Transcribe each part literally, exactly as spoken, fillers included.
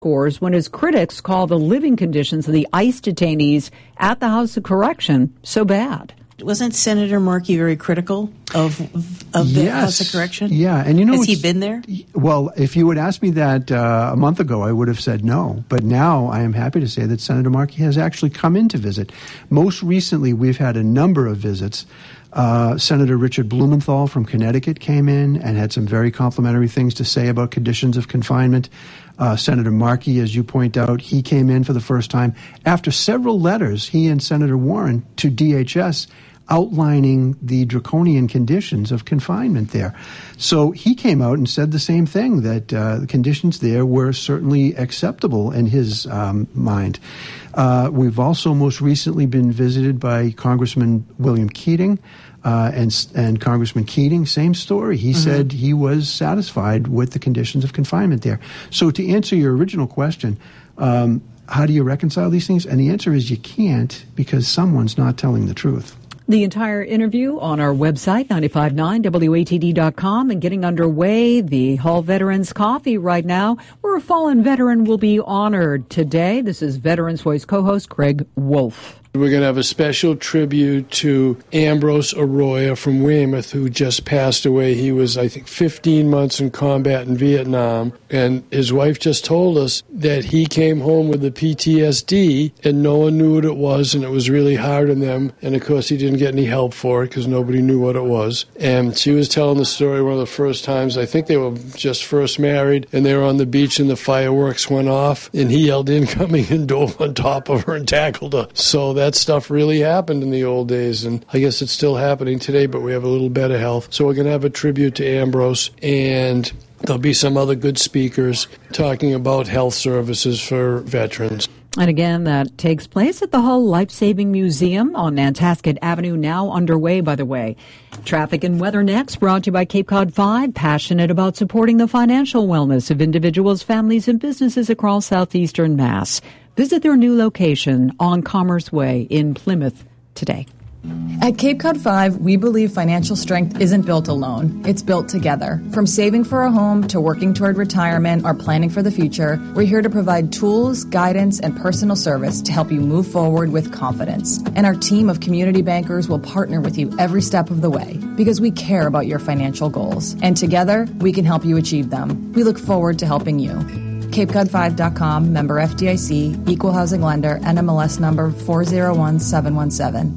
scores when his critics call the living conditions of the ICE detainees at the House of Correction so bad. Wasn't Senator Markey very critical of of the yes. House of Correction? Yeah, and you know, has he been there? Well, if you had asked me that uh, a month ago, I would have said no. But now I am happy to say that Senator Markey has actually come in to visit. Most recently, we've had a number of visits. Uh, Senator Richard Blumenthal from Connecticut came in and had some very complimentary things to say about conditions of confinement. Uh, Senator Markey, as you point out, he came in for the first time after several letters, he and Senator Warren, to D H S outlining the draconian conditions of confinement there. So he came out and said the same thing, that uh, the conditions there were certainly acceptable in his um, mind. Uh, we've also most recently been visited by Congressman William Keating uh, and, and Congressman Keating, same story. He mm-hmm. said he was satisfied with the conditions of confinement there. So to answer your original question, um, how do you reconcile these things? And the answer is you can't, because someone's not telling the truth. The entire interview on our website, nine five nine W A T D dot com, and getting underway, the Hall Veterans Coffee right now, where a fallen veteran will be honored today. This is Veterans Voice co-host Craig Wolf. We're going to have a special tribute to Ambrose Arroyo from Weymouth, who just passed away. He was, I think, fifteen months in combat in Vietnam, and his wife just told us that he came home with the P T S D, and no one knew what it was, and it was really hard on them. And, of course, he didn't get any help for it because nobody knew what it was. And she was telling the story one of the first times. I think they were just first married, and they were on the beach, and the fireworks went off, and he yelled incoming and dove on top of her and tackled her. So that stuff really happened in the old days, and I guess it's still happening today, but we have a little better health. So we're going to have a tribute to Ambrose, and there'll be some other good speakers talking about health services for veterans. And again, that takes place at the Hull Life-Saving Museum on Nantasket Avenue, now underway, by the way. Traffic and weather next, brought to you by Cape Cod five, passionate about supporting the financial wellness of individuals, families, and businesses across southeastern Mass. Visit their new location on Commerce Way in Plymouth today. At Cape Cod five, we believe financial strength isn't built alone. It's built together. From saving for a home to working toward retirement or planning for the future, we're here to provide tools, guidance, and personal service to help you move forward with confidence. And our team of community bankers will partner with you every step of the way because we care about your financial goals. And together, we can help you achieve them. We look forward to helping you. Cape Cod five dot com, member F D I C, equal housing lender, N M L S number four zero one seven one seven.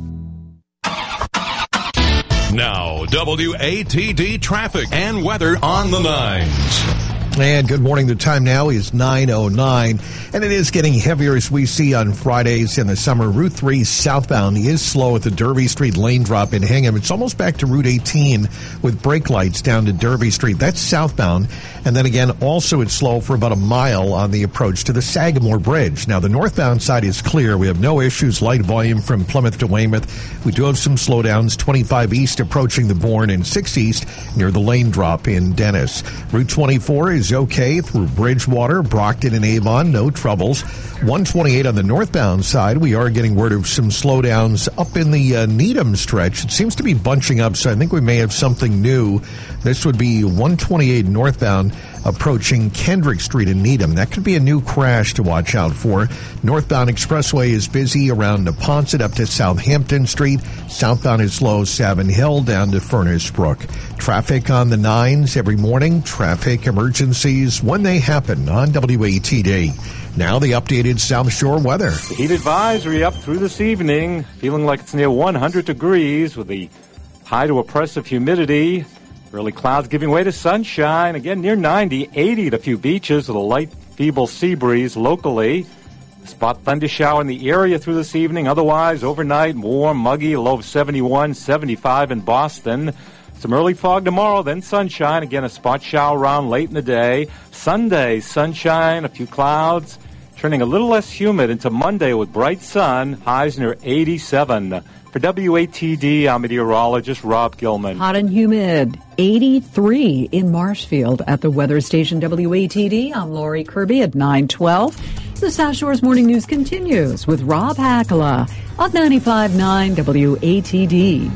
Now, W A T D traffic and weather on the nines. And good morning. The time now is nine oh nine, and it is getting heavier as we see on Fridays in the summer. Route three southbound is slow at the Derby Street lane drop in Hingham. It's almost back to Route eighteen with brake lights down to Derby Street. That's southbound. And then again, also it's slow for about a mile on the approach to the Sagamore Bridge. Now, the northbound side is clear. We have no issues. Light volume from Plymouth to Weymouth. We do have some slowdowns. twenty-five east approaching the Bourne, and six east near the lane drop in Dennis. Route twenty-four is okay through Bridgewater, Brockton, and Avon. No troubles. one twenty-eight on the northbound side. We are getting word of some slowdowns up in the uh, Needham stretch. It seems to be bunching up, so I think we may have something new. This would be one twenty-eight northbound approaching Kendrick Street in Needham. That could be a new crash to watch out for. Northbound expressway is busy around Neponset up to Southampton Street. Southbound is slow, Savin Hill down to Furnace Brook. Traffic on the nines every morning. Traffic emergencies when they happen on W A T D. Now the updated South Shore weather. The heat advisory up through this evening. Feeling like it's near one hundred degrees with the high to oppressive humidity. Early clouds giving way to sunshine. Again, near ninety, eighty at a few beaches with a light, feeble sea breeze locally. Spot thunder shower in the area through this evening. Otherwise, overnight, warm, muggy, a low of seventy-one, seventy-five in Boston. Some early fog tomorrow, then sunshine. Again, a spot shower around late in the day. Sunday, sunshine, a few clouds. Turning a little less humid into Monday with bright sun. Highs near eighty-seven. For W A T D, I'm meteorologist Rob Gilman. Hot and humid, eighty-three in Marshfield. At the weather station W A T D, I'm Lori Kirby at nine twelve. The South Shore's Morning News continues with Rob Hakala on ninety-five point nine W A T D.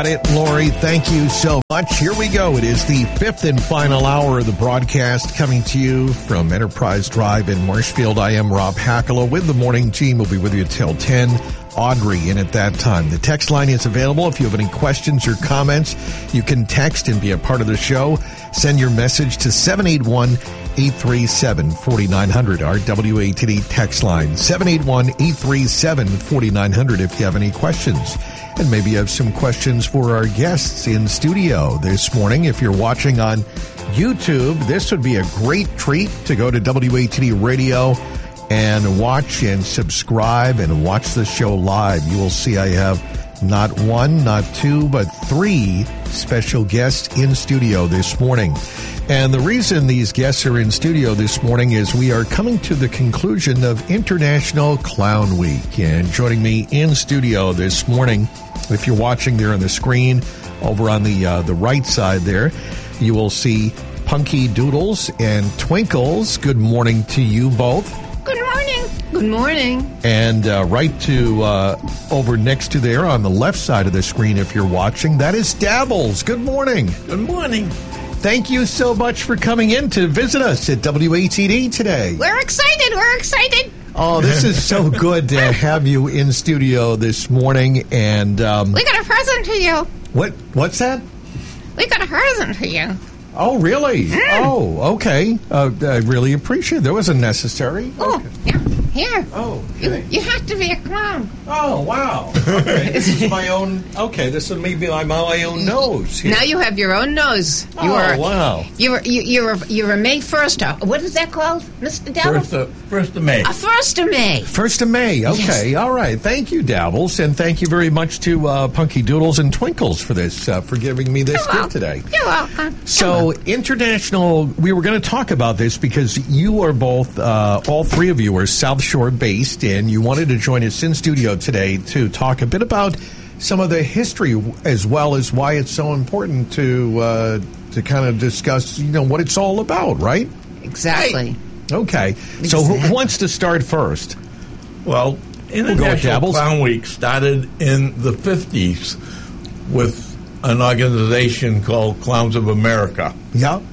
got it, Lori. Thank you so much. Here we go. It is the fifth and final hour of the broadcast coming to you from Enterprise Drive in Marshfield. I am Rob Hackala with the morning team. We'll be with you till ten. Audrey in at that time. The text line is available. If you have any questions or comments, you can text and be a part of the show. Send your message to seven eight one, eight three seven, four nine zero zero, our W A T D text line, seven eight one, eight three seven, four nine zero zero if you have any questions. And maybe you have some questions for our guests in studio this morning. If you're watching on YouTube, this would be a great treat to go to W A T D Radio and watch and subscribe and watch the show live. You will see I have not one, not two, but three special guests in studio this morning. And the reason these guests are in studio this morning is we are coming to the conclusion of International Clown Week. And joining me in studio this morning, if you're watching there on the screen, over on the uh, the right side there, you will see Punky Doodles and Twinkles. Good morning to you both. Good morning. Good morning. And uh, right to uh, over next to there on the left side of the screen, if you're watching, that is Dabbles. Good morning. Good morning. Thank you so much for coming in to visit us at W A T D today. We're excited. We're excited. Oh, this is so good to have you in studio this morning. And um, we got a present for you. What? What's that? We got a present for you. Oh, really? Mm. Oh, okay. Uh, I really appreciate it. That wasn't necessary. Oh, okay. yeah. Here. Oh, okay. You, you have to be a clown. Oh, wow. Okay. This is my own. Okay, this is maybe my, my own nose. Here. Now you have your own nose. Oh, you are, wow. You're you, you're a, you're a May first. What is that called, Mister Dabbles? First of, first of May. A first of May. First of May. Okay. Yes. All right. Thank you, Dabbles, and thank you very much to uh, Punky Doodles and Twinkles for this, uh, for giving me this gift today. You're welcome. So, You're welcome. International, we were going to talk about this because you are both, uh, all three of you are South Shore based, and you wanted to join us in studio today to talk a bit about some of the history as well as why it's so important to uh, to kind of discuss, you know, what it's all about, right? Exactly. Okay. Exactly. So who wants to start first? Well, International we'll Clown Week started in the fifties with an organization called Clowns of America. Yeah.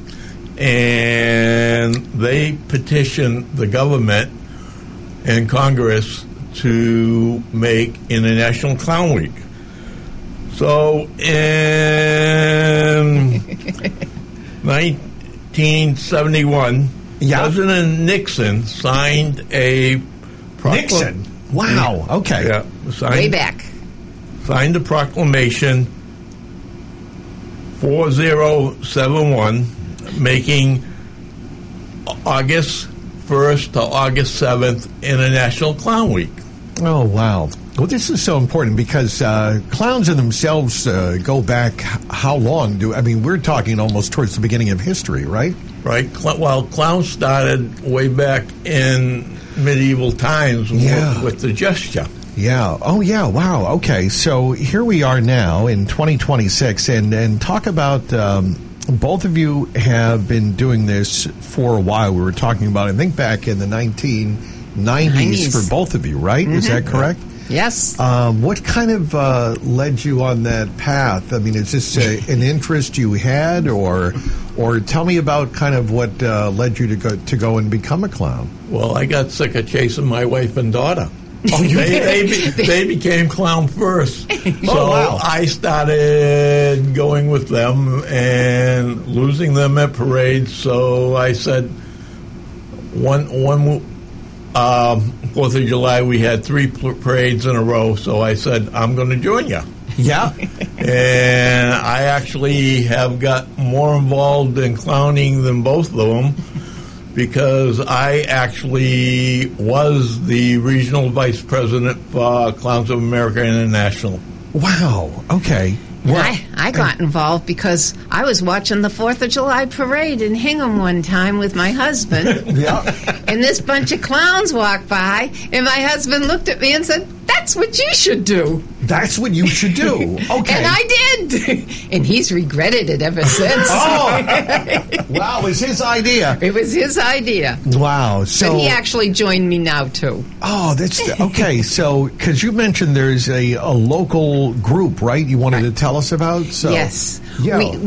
And they petitioned the government and Congress to make International Clown Week. So in nineteen seventy-one, yeah. President Nixon signed a proclam- Nixon? Wow. Okay. Yeah, signed, Way back. Signed a proclamation four thousand seventy-one making August first to August seventh International Clown Week. Oh, wow. Well, this is so important because uh, clowns in themselves uh, go back how long? Do I mean, we're talking almost towards the beginning of history, right? Right. Cl- well, clowns started way back in medieval times yeah. with, with the gesture. Yeah. Oh, yeah. Wow. Okay. So here we are now in twenty twenty-six, and, and talk about um, both of you have been doing this for a while. We were talking about, I think, back in the nineteen nineties for both of you, right? Mm-hmm. Is that correct? Yes. Um, what kind of uh, led you on that path? I mean, is this a, an interest you had, or or tell me about kind of what uh, led you to go to go and become a clown? Well, I got sick of chasing my wife and daughter. Oh, you they, did? they, be, they became clown first. So oh, wow. I started going with them and losing them at parades. So I said, one, one um, Fourth of July, we had three parades in a row. So I said, I'm going to join you. Yeah. And I actually have got more involved in clowning than both of them, because I actually was the regional vice president for Clowns of America International. Wow. Okay. Well, I, I got involved because I was watching the fourth of July parade in Hingham one time with my husband. Yeah. And this bunch of clowns walked by, and my husband looked at me and said, "That's what you should do." That's what you should do. Okay. And I did. And he's regretted it ever since. Oh! Wow, it was his idea. It was his idea. Wow. So, but he actually joined me now, too. Oh, that's... Okay, so, because you mentioned there's a, a local group, right, you wanted right. to tell us about? So, yes. Yeah. We,